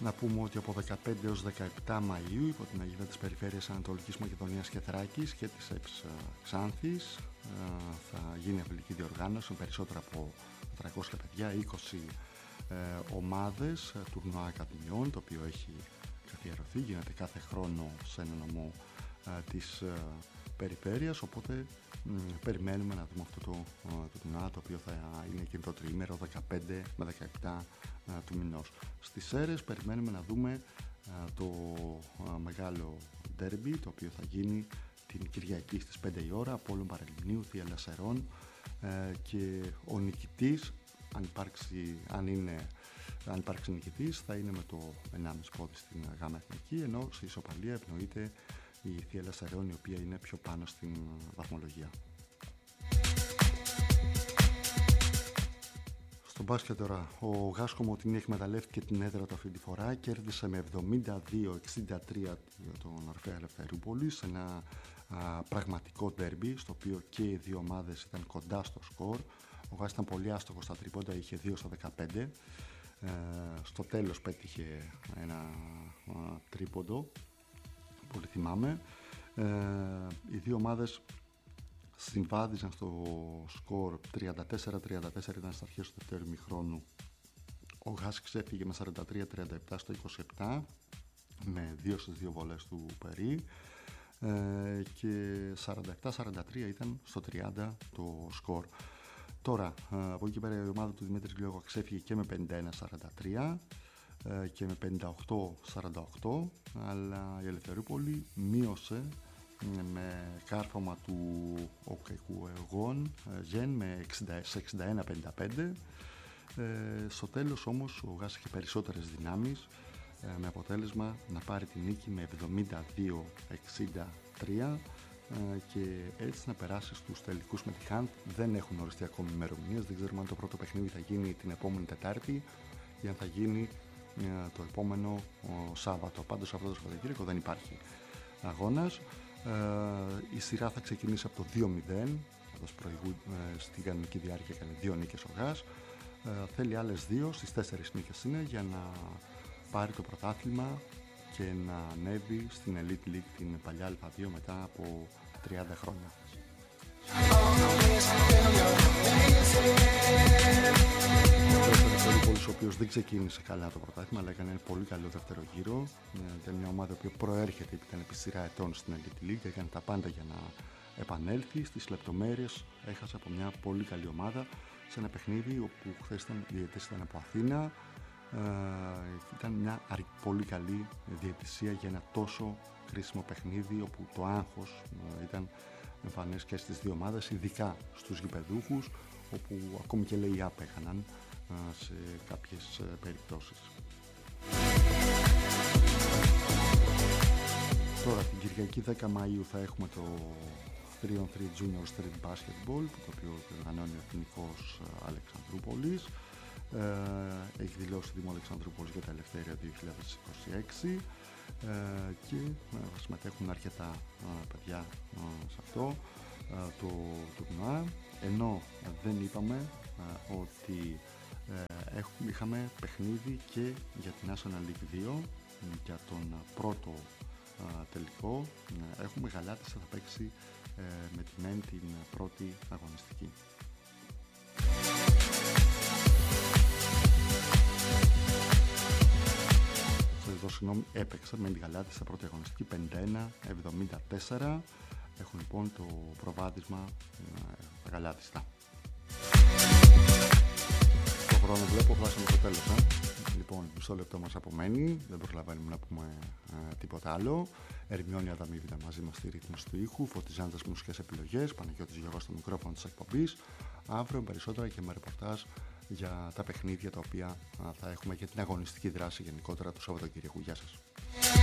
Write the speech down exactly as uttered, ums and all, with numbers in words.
Να πούμε ότι από δεκαπέντε έως δεκαεπτά Μαΐου υπό την αιγίδα της Περιφέρειας Ανατολικής Μακεδονίας και Θράκης και της ΕΠΣ Ξάνθης θα γίνει αθλητική διοργάνωση με περισσότερα από τετρακόσια παιδιά, είκοσι ε, ομάδες τουρνουά ακαδημιών, το οποίο έχει καθιερωθεί, γίνεται κάθε χρόνο σε ένα νομό ε, της ε, περιφέρειας, οπότε μ, περιμένουμε να δούμε αυτό το, το τουρνουά, το οποίο θα είναι εκείνο το τριήμερο δεκαπέντε με δεκαεπτά ε, του μηνός. Στις Σέρρες περιμένουμε να δούμε ε, το ε, μεγάλο ντέρμπι, το οποίο θα γίνει την Κυριακή στις πέντε η ώρα, Απόλλων Παραλιμνίου, Θίελας Σερών, ε, και ο νικητής, αν υπάρξει, αν είναι, αν υπάρξει νικητής, θα είναι με το ενάμιση πόδι στην γάμα εθνική, ενώ σε ισοπαλία ευνοείται η Θίελας Σερών, η οποία είναι πιο πάνω στην βαθμολογία. Στο μπάσκετ τώρα, ο Γάσκο Μοτινή εκμεταλλεύτηκε την έδρα του αυτή τη φορά, κέρδισε με εβδομήντα δύο εξήντα τρία τον Ορφέα Ελευθερούπολη σε ένα α, πραγματικό ντέρμπι, στο οποίο και οι δύο ομάδες ήταν κοντά στο σκορ. Ο Γάς ήταν πολύ άστοχος στα τρίποντα, είχε δύο στα δεκαπέντε. Ε, στο τέλος πέτυχε ένα α, τρίποντο, πολύ θυμάμαι. Ε, οι δύο ομάδες συμβάδιζαν στο σκορ τριάντα τέσσερα τριάντα τέσσερα, ήταν στις αρχές του δεύτερου ημιχρόνου. Ο Γάς ξέφυγε με σαράντα τρία τριάντα επτά στο είκοσι επτά με δύο στις δύο βολές του Περί, ε, και σαράντα επτά σαράντα τρία ήταν στο τριάντα το σκορ. Τώρα από εκεί πέρα η ομάδα του Δημήτρη Γλιόγα ξέφυγε και με πενήντα ένα σαράντα τρία ε, και με πενήντα οκτώ σαράντα οκτώ, αλλά η Ελευθερούπολη μείωσε με κάρφωμα του Οκεκουεγόν Γεν με εξήντα ένα πενήντα πέντε. Ε, στο τέλος όμως ο Γάς είχε περισσότερες δυνάμεις, ε, με αποτέλεσμα να πάρει την νίκη με εβδομήντα δύο εξήντα τρία, ε, και έτσι να περάσει στους τελικούς με τη Χαντ. Δεν έχουν οριστεί ακόμη ημερομηνίες, δεν ξέρουμε αν το πρώτο παιχνίδι θα γίνει την επόμενη Τετάρτη ή αν θα γίνει ε, το επόμενο ο, Σάββατο. Πάντως αυτό το Σαββατοκύριακο δεν υπάρχει αγώνας. Uh, η σειρά θα ξεκινήσει από το δύο μηδέν, όπως προηγού, uh, στην κανονική διάρκεια έκανε δύο νίκες ο Γάς. Uh, θέλει άλλες δύο, στις τέσσερις νίκες είναι, για να πάρει το πρωτάθλημα και να ανέβει στην Elite League, την παλιά Α2, μετά από τριάντα χρόνια. Ο οποίος δεν ξεκίνησε καλά το πρωτάθλημα, αλλά έκανε ένα πολύ καλό δεύτερο γύρο. Ήταν μια ομάδα που προέρχεται, ήταν επί σειρά ετών στην Elite League, έκανε τα πάντα για να επανέλθει. Στις λεπτομέρειες έχασε από μια πολύ καλή ομάδα σε ένα παιχνίδι όπου χθες ήταν διαιτητές, ήταν από Αθήνα. Ε, ήταν μια πολύ καλή διαιτησία για ένα τόσο κρίσιμο παιχνίδι, όπου το άγχος ε, ήταν εμφανές και στις δύο ομάδες, ειδικά στους γηπεδούχους, όπου ακόμη και λέει απέχαναν σε κάποιες περιπτώσεις. Τώρα την Κυριακή δέκα Μαΐου θα έχουμε το τρία on τρία Junior Street Basketball, το οποίο διοργανώνει ο Εθνικός Αλεξανδρούπολης. Ε, έχει δηλώσει Δήμο Αλεξανδρούπολης για τα Ελευθέρια δύο χιλιάδες είκοσι έξι, ε, και ε, συμμετέχουν αρκετά ε, παιδιά ε, σε αυτό ε, το τουρνουά, ενώ ε, δεν είπαμε ε, ότι Ε, έχουμε, είχαμε παιχνίδι και για την National League δύο, για τον πρώτο α, τελικό. Ε, έχουμε Γαλάτης, θα παίξει ε, με τη ΜΕΝ την πρώτη αγωνιστική. Εδώ, συγγνώμη, έπαιξα με τη Γαλάτη στα πρώτη αγωνιστική πενήντα ένα εβδομήντα τέσσερα. Έχουν λοιπόν το προβάδισμα ε, τα Γαλάτιστα. Χρόνο βλέπω, φτάσαμε στο τέλος. Ε. Λοιπόν, μισό λεπτό μας απομένει, δεν προλαβαίνουμε να πούμε ε, τίποτα άλλο. Ερμιόνη Αδαμίβητα μαζί μας στη ρύθμιση του ήχου, Φωτιζάντας μουσικές επιλογές, Παναγιώτης Γιώργος στο μικρόφωνο της εκπομπής. Αύριο περισσότερα και με ρεπορτάζ για τα παιχνίδια τα οποία ε, θα έχουμε, για την αγωνιστική δράση γενικότερα του Σαββατοκύριακου. Γεια σας.